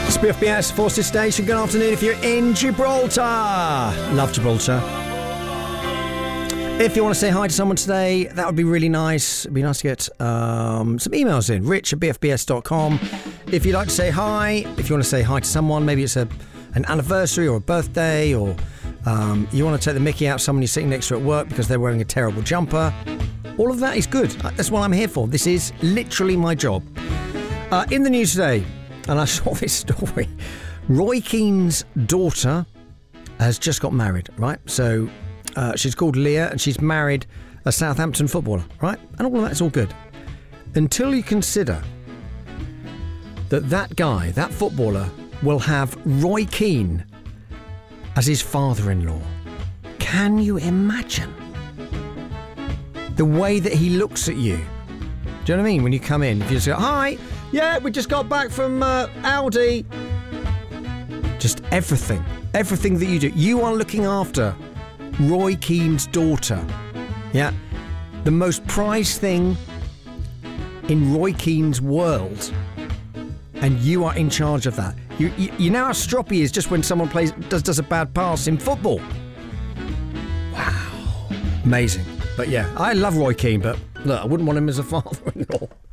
BFBS Forces Station. Good afternoon if you're in Gibraltar. Love Gibraltar. If you want to say hi to someone today, that would be really nice. It'd be nice to get some emails in. rich@bfbs.com. If you'd like to say hi, if you want to say hi to someone, maybe it's an anniversary or a birthday, or you want to take the mickey out of someone you're sitting next to at work because they're wearing a terrible jumper. All of that is good. That's what I'm here for. This is literally my job. In the news today, and I saw this story, Roy Keane's daughter has just got married, right? So she's called Leah and she's married a Southampton footballer, right? And all of that's all good. Until you consider that guy, that footballer, will have Roy Keane as his father-in-law. Can you imagine the way that he looks at you? Do you know what I mean? When you come in, if you just go, hi, yeah, we just got back from Aldi. Just everything that you do. You are looking after Roy Keane's daughter. Yeah. The most prized thing in Roy Keane's world. And you are in charge of that. You know how stroppy he is just when someone does a bad pass in football. Wow. Amazing. But yeah, I love Roy Keane, but look, I wouldn't want him as a father-in-law.